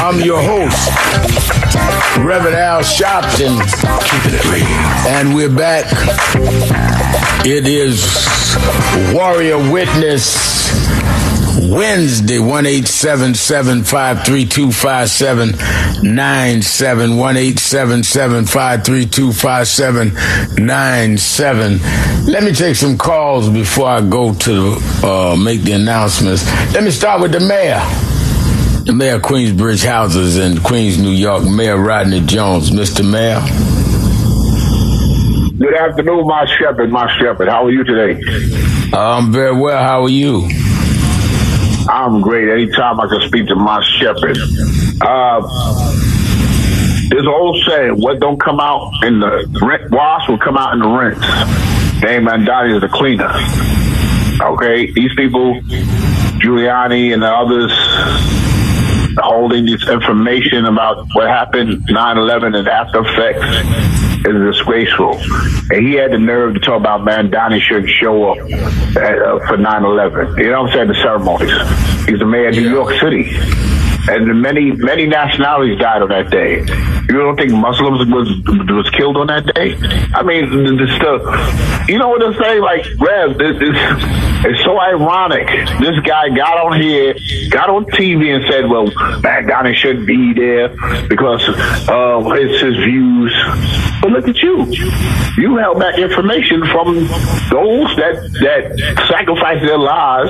I'm your host, Reverend Al Sharpton, and we're back. It is Warrior Witness Wednesday, 1-877-532-5797, 1-877-532-5797. Let me take some calls before I go to make the announcements. Let me start with the mayor. The mayor of Queensbridge Houses in Queens, New York, Mayor Rodney Jones. Mr. Mayor. Good afternoon, my shepherd. How are you today? I'm very well. How are you? I'm great. Anytime I can speak to my shepherd. There's an old saying, what don't come out in the wash will come out in the rinse. Dame Mandani is the cleaner. Okay? These people, Giuliani and the others, holding this information about what happened 9/11 and after effects is disgraceful. And he had the nerve to talk about Mandani shouldn't show up for 9/11. You know what I'm saying? The ceremonies. He's the mayor of New York City. And many nationalities died on that day. You don't think Muslims was killed on that day? I mean, the stuff. You know what I'm saying? Like, Rev, it's so ironic. This guy got on here, got on TV and said, well, Mandani shouldn't be there because it's his views. But look at you. You held back information from those that sacrificed their lives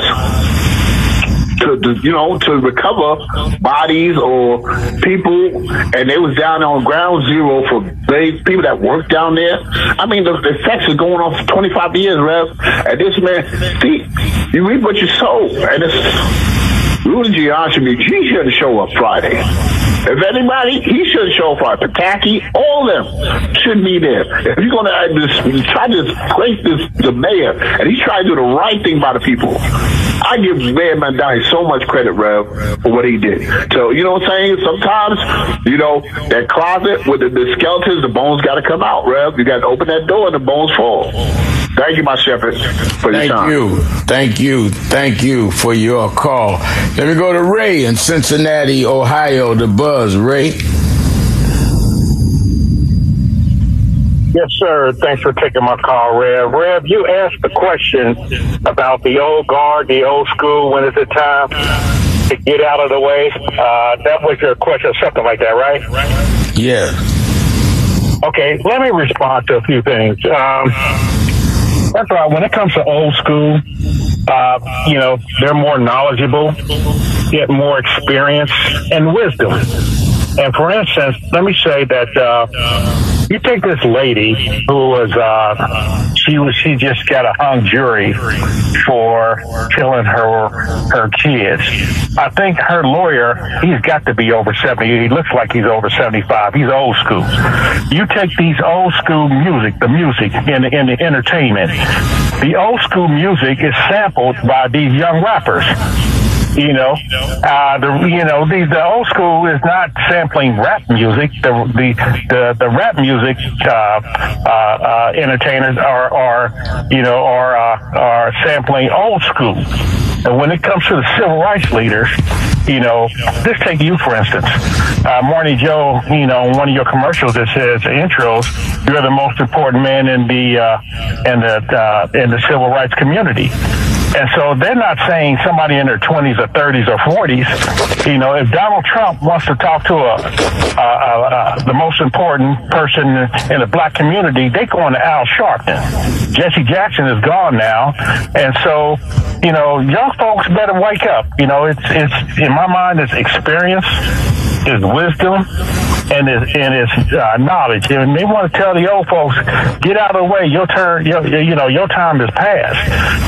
to recover bodies or people, and they was down on ground zero for people that work down there. I mean, the effects are going on for 25 years, Rev. And this man, see, you reap what you sow, and it's Rudy Giuliani. He shouldn't show up Friday. If anybody, he should show up Friday. Pataki, all of them should be there. If you're going to try to disgrace the mayor, and he's trying to do the right thing by the people, I give Mayor Mandani so much credit, Rev, for what he did. So, you know what I'm saying? Sometimes, that closet with the skeletons, the bones got to come out, Rev. You got to open that door and the bones fall. Thank you, my shepherd, for your time. Thank you for your call. Let me go to Ray in Cincinnati, Ohio, the Buzz. Ray? Yes, sir. Thanks for taking my call, Rev. Rev, you asked the question about the old guard, the old school, when is it time to get out of the way? That was your question, something like that, right? Yeah. Okay, let me respond to a few things. That's right. When it comes to old school, they're more knowledgeable, get more experience and wisdom. And for instance, let me say that you take this lady who was she just got a hung jury for killing her kids. I think her lawyer, he's got to be over 70. He looks like he's over 75. He's old school. You take these old school music, the music in the entertainment. The old school music is sampled by these young rappers. The old school is not sampling rap music. The rap music entertainers are sampling old school. And when it comes to the civil rights leaders, just take you for instance, Marty Joe. One of your commercials that says intros, you're the most important man in the civil rights community. And so they're not saying somebody in their 20s or 30s or 40s. If Donald Trump wants to talk to the most important person in the black community, they go on to Al Sharpton. Jesse Jackson is gone now. And so, young folks better wake up. It's in my mind, it's experience, it's wisdom, and it's knowledge. And they want to tell the old folks, get out of the way. Your turn, your time is past.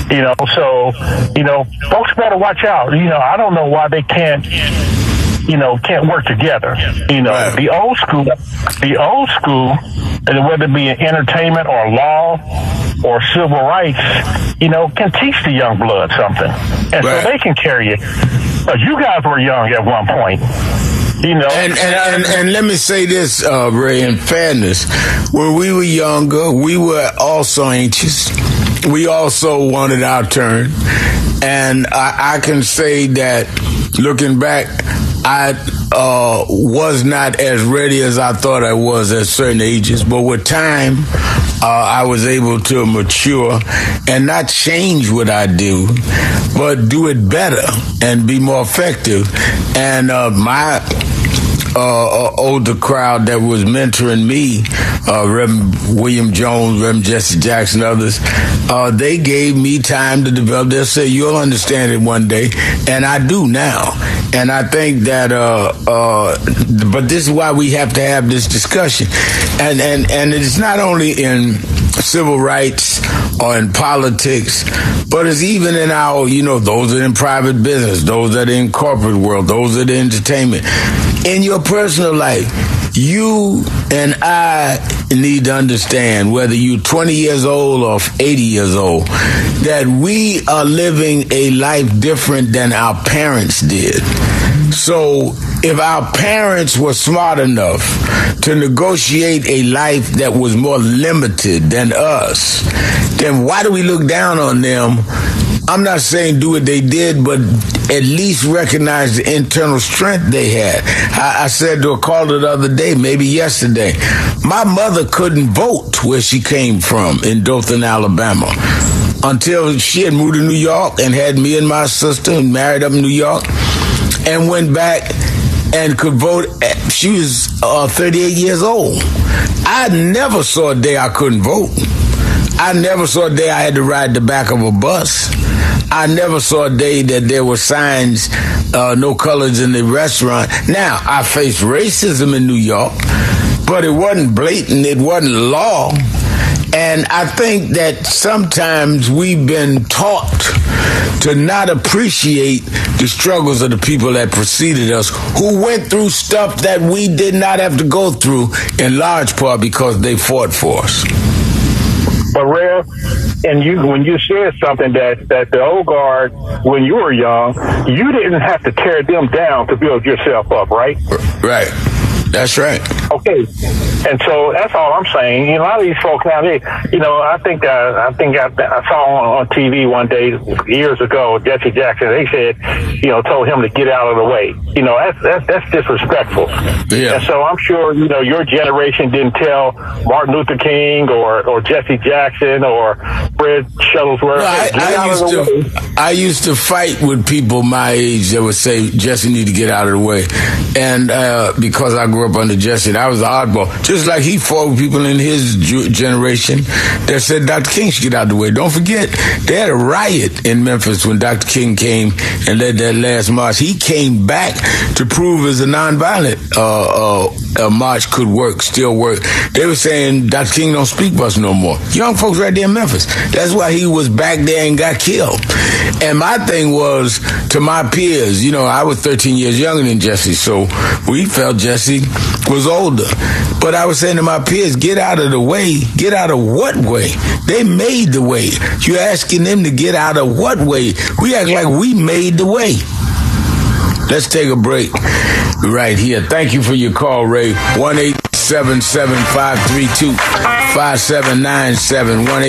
Folks better watch out. I don't know why they can't work together. Right. The old school, and whether it be in entertainment or law or civil rights, can teach the young blood something. And right. So they can carry it. But you guys were young at one point. And let me say this, Ray, in fairness, when we were younger, we were also anxious. We also wanted our turn. And I can say that, looking back, I was not as ready as I thought I was at certain ages, but with time, I was able to mature and not change what I do, but do it better and be more effective. And my older crowd that was mentoring me, Reverend William Jones, Reverend Jesse Jackson, others, they gave me time to develop. They'll say, you'll understand it one day, and I do now. And I think that, but this is why we have to have this discussion. And it's not only in civil rights or in politics, but it's even in our, those that are in private business, those that are in corporate world, those that are in entertainment. In your personal life, you and I need to understand, whether you're 20 years old or 80 years old, that we are living a life different than our parents did. So if our parents were smart enough to negotiate a life that was more limited than us, then why do we look down on them? I'm not saying do what they did, but at least recognize the internal strength they had. I said to a caller the other day, maybe yesterday, my mother couldn't vote where she came from in Dothan, Alabama, until she had moved to New York and had me and my sister and married up in New York and went back and could vote. She was 38 years old. I never saw a day I couldn't vote. I never saw a day I had to ride the back of a bus. I never saw a day that there were signs, no colors in the restaurant. Now, I faced racism in New York, but it wasn't blatant. It wasn't law. And I think that sometimes we've been taught to not appreciate the struggles of the people that preceded us, who went through stuff that we did not have to go through, in large part because they fought for us. But Rev, and when you said something that the old guard, when you were young, you didn't have to tear them down to build yourself up, right? Right. That's right. Okay, and so that's all I'm saying. A lot of these folks now, I think I saw on TV one day years ago, Jesse Jackson. They said, told him to get out of the way. That's disrespectful. Yeah. And so I'm sure your generation didn't tell Martin Luther King or Jesse Jackson or Fred Shuttlesworth. No, I used to fight with people my age that would say Jesse need to get out of the way, and because I grew up under Jesse, I was the oddball. Just like he fought with people in his generation that said Dr. King should get out of the way. Don't forget, they had a riot in Memphis when Dr. King came and led that last march. He came back to prove as a nonviolent march could work, still work. They were saying Dr. King don't speak for us no more. Young folks right there in Memphis. That's why he was back there and got killed. And my thing was, to my peers, I was 13 years younger than Jesse, so we felt Jesse was older. But I was saying to my peers, get out of the way. Get out of what way? They made the way. You're asking them to get out of what way? We act like we made the way. Let's take a break right here. Thank you for your call, Ray. 1-877-532-5797.